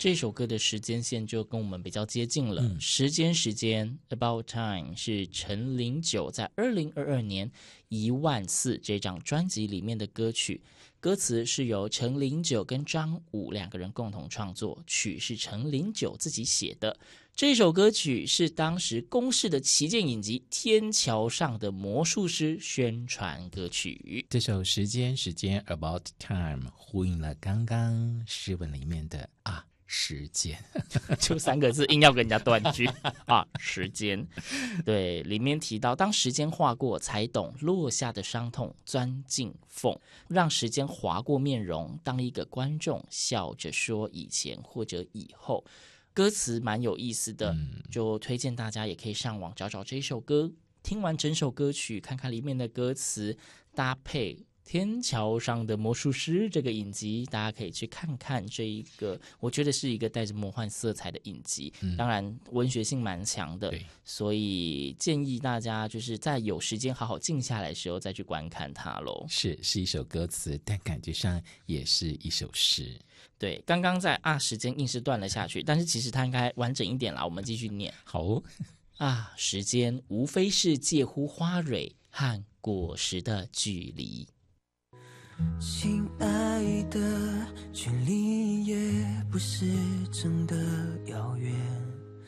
这首歌的时间线就跟我们比较接近了。时间 About Time 是陈零九在2022年10000次这张专辑里面的歌曲，歌词是由陈零九跟张武两个人共同创作，曲是陈零九自己写的。这首歌曲是当时公视的旗舰影集《天桥上的魔术师》宣传歌曲。 这首时间 About Time 呼应了刚刚诗文里面的时间就3个字硬要跟人家断句时间。对，里面提到当时间划过才懂落下的伤痛钻进缝，让时间划过面容，当一个观众笑着说以前或者以后。歌词蛮有意思的，就推荐大家也可以上网找找这首歌，听完整首歌曲看看里面的歌词，搭配天桥上的魔术师这个影集，大家可以去看看这一个，我觉得是一个带着魔幻色彩的影集，当然文学性蛮强的，所以建议大家就是在有时间好好静下来的时候再去观看它咯。 是一首歌词，但感觉上也是一首诗。 对，刚刚在时间硬是断了下去，但是其实它应该完整一点啦，我们继续念。 好时间无非是介乎花蕊和果实的距离。 亲爱的，距离也不是真的遥远，